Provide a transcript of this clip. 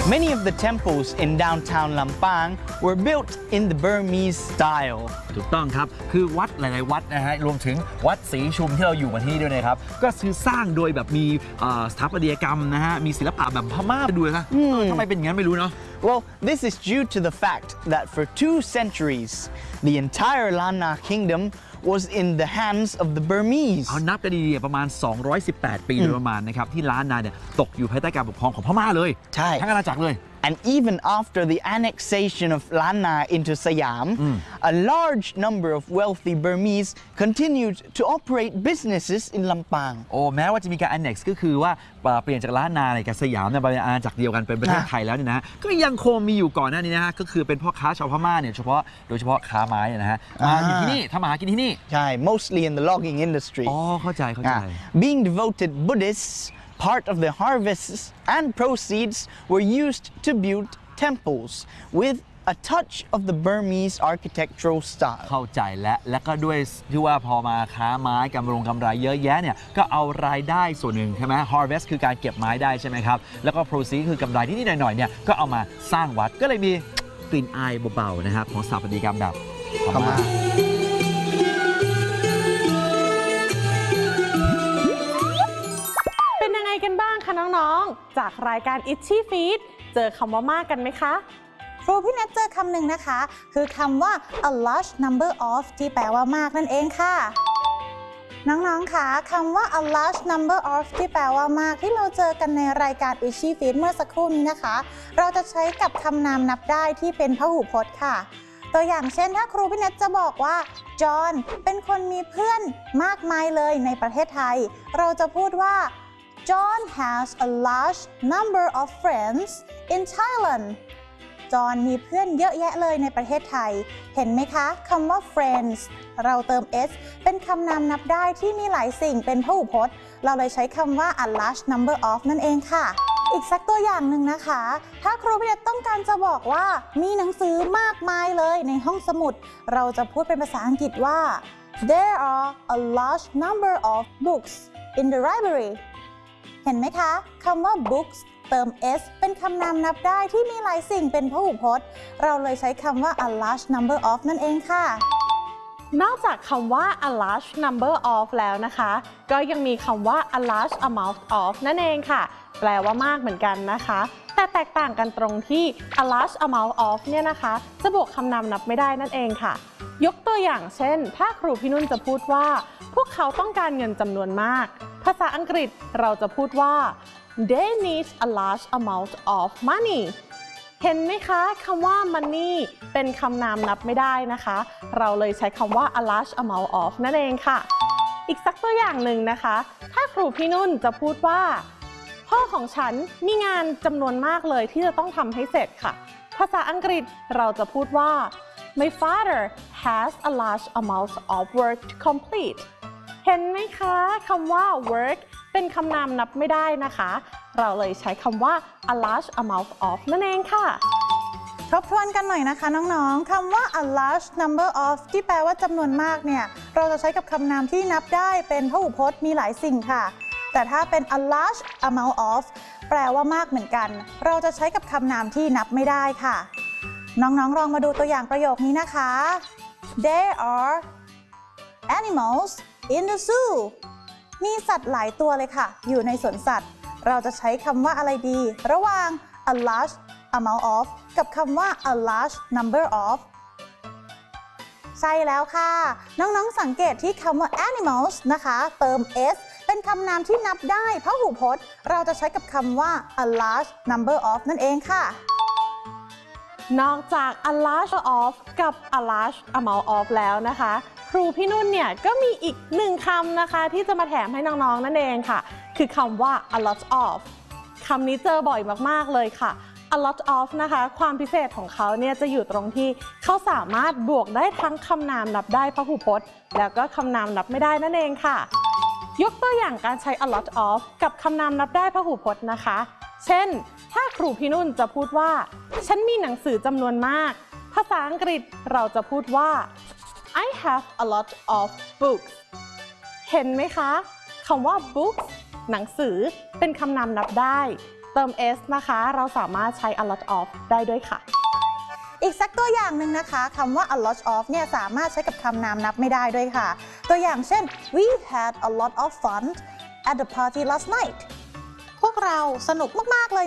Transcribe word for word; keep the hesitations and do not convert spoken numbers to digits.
Many of the temples in downtown Lampang were built in the Burmese style. ถูกต้องครับคือวัดหลายๆวัดนะฮะรวมถึงวัดศรีชุมที่เราอยู่กันที่นี่ด้วยนะครับก็คือสร้างโดยแบบมีสถาปัตยกรรมนะฮะมีศิลปะแบบพม่าด้วยนะทำไมเป็นอย่างนั้นไม่รู้เนาะ Well, this is due to the fact that for two centuries, the entire Lanna kingdom was in the hands of the Burmese. เอานับกันดีๆประมาณสองร้อยสิบแปดปีโดยประมาณนะครับที่ล้านนาเนี่ยตกอยู่ภายใต้การปกครองของพม่าเลยใช่ทั้งอาณาจักรเลย And even after the annexation of Lanna into Siam, mm. a large number of wealthy Burmese continued to operate businesses in Lampang. โอ้แม้ว่าจะมีการ annex ก็คือว่าเปลี่ยนจากล้านนาในกับสยามเนี่ยเป็นอาณาจักรเดียวกันเป็นประเทศไทยแล้วเนี่ยนะก็ยังคงมีอยู่ก่อนหน้านี้นะฮะก็คือเป็นพ่อค้าชาวพม่าเนี่ยเฉพาะโดยเฉพาะค้าไม้นะฮะมาอยู่ที่นี่ทำมาหากินที่นี่ใช่ mostly in the logging industry. อ๋อเข้าใจเข้าใจ Being devoted Buddhists, part of the harvests and proceeds were used to build temples with a touch of the Burmese architectural style เข้าใจและและก็ด้วยที่ว่าพอมาค้าไม้กำรงกำไรเยอะแยะเนี่ยก็เอารายได้ส่วนหนึ่งใช่ไหม harvest คือการเก็บไม้ได้ใช่ไหมครับแล้วก็ proceed คือกำไรนิดๆหน่อยๆเนี่ยก็เอามาสร้างวัดก็เลยมีกลิ่นอายเบาๆนะครับของสถาปัตยกรรมแบบพม่าเป็นยังไงกันบ้างคะน้องๆจากรายการ Itchy Feet เจอคำว่ามากกันไหมคะครูพี่เนทเจอคำหนึ่งนะคะคือคำว่า a large number of ที่แปลว่ามากนั่นเองค่ะน้องๆคะคำว่า a large number of ที่แปลว่ามากที่เราเจอกันในรายการ Itchy Feet เมื่อสักครู่นี้นะคะเราจะใช้กับคำนามนับได้ที่เป็นพหูพจน์ค่ะตัวอย่างเช่นถ้าครูพี่เนทจะบอกว่าจอห์นเป็นคนมีเพื่อนมากมายเลยในประเทศไทยเราจะพูดว่า John has a large number of friends in Thailand จอห์นมีเพื่อนเยอะแยะเลยในประเทศไทยเห็นไหมคะคำว่า friends เราเติม s เป็นคำนามนับได้ที่มีหลายสิ่งเป็นพหูพจน์เราเลยใช้คำว่า a large number of นั่นเองค่ะอีกสักตัวอย่างหนึ่งนะคะถ้าครูพี่เนทต้องการจะบอกว่ามีหนังสือมากมายเลยในห้องสมุดเราจะพูดเป็นภาษาอังกฤษว่า there are a large number of books in the library เห็นไหมคะคำว่า books เติม s เป็นคำนามนับได้ที่มีหลายสิ่งเป็นพหูพจน์เราเลยใช้คำว่า a large number of นั่นเองค่ะนอกจากคำว่า a large number of แล้วนะคะก็ยังมีคำว่า a large amount of นั่นเองค่ะแปลว่ามากเหมือนกันนะคะแต่แตกต่างกันตรงที่ a large amount of เนี่ยนะคะจะบวกคำนามนับไม่ได้นั่นเองค่ะยกตัวอย่างเช่นถ้าครูพี่นุ่นจะพูดว่าพวกเขาต้องการเงินจำนวนมากภาษาอังกฤษเราจะพูดว่า they need a large amount of money เห็นไหมคะคำว่า money เป็นคำนามนับไม่ได้นะคะเราเลยใช้คำว่า a large amount of นั่นเองค่ะอีกสักตัวอย่างหนึ่งนะคะถ้าครูพี่นุ่นจะพูดว่าพ่อของฉันมีงานจำนวนมากเลยที่จะต้องทำให้เสร็จค่ะภาษาอังกฤษเราจะพูดว่า my father has a large amount of work to complete เห็นไหมคะคำว่า work เป็นคำนามนับไม่ได้นะคะเราเลยใช้คำว่า a large amount of นั่นเองค่ะทบทวนกันหน่อยนะคะน้องๆคำว่า a large number of ที่แปลว่าจำนวนมากเนี่ยเราจะใช้กับคำนามที่นับได้เป็นพหูพจน์มีหลายสิ่งค่ะแต่ถ้าเป็น a large amount of แปลว่ามากเหมือนกันเราจะใช้กับคำนามที่นับไม่ได้ค่ะน้องๆลองมาดูตัวอย่างประโยคนี้นะคะ There are animals in the zoo มีสัตว์หลายตัวเลยค่ะอยู่ในสวนสัตว์เราจะใช้คำว่าอะไรดีระหว่าง a large amount of กับคำว่า a large number of ใช่แล้วค่ะน้องๆสังเกตที่คำว่า animals นะคะเติม s เป็นคำนามที่นับได้พหูพจน์เราจะใช้กับคำว่า a large number of นั่นเองค่ะนอกจาก a large of กับ a large amount of แล้วนะคะครูพี่นุ่นเนี่ยก็มีอีกหนึ่งคำนะคะที่จะมาแถมให้น้องๆนั่นเองค่ะคือคำว่า a lot of คำนี้เจอบ่อยมากๆเลยค่ะ a lot of นะคะความพิเศษของเขาเนี่ยจะอยู่ตรงที่เขาสามารถบวกได้ทั้งคำนามนับได้พหูพจน์แล้วก็คำนามนับไม่ได้นั่นเองค่ะยกตัวอย่างการใช้ a lot of กับคำนามนับได้พหูพจน์นะคะเช่นถ้าครูพี่นุ่นจะพูดว่าฉันมีหนังสือจำนวนมากภาษาอังกฤษเราจะพูดว่า I have a lot of books เห็นไหมคะคำว่า books หนังสือเป็นคำนามนับได้เติม s นะคะเราสามารถใช้ a lot of ได้ด้วยค่ะอีกสักตัวอย่างหนึ่งนะคะคำว่า a lot of เนี่ยสามารถใช้กับคำนามนับไม่ได้ด้วยค่ะ ตัวอย่างเช่น we had a lot of fun at the party last night พวกเราสนุกมากๆเลย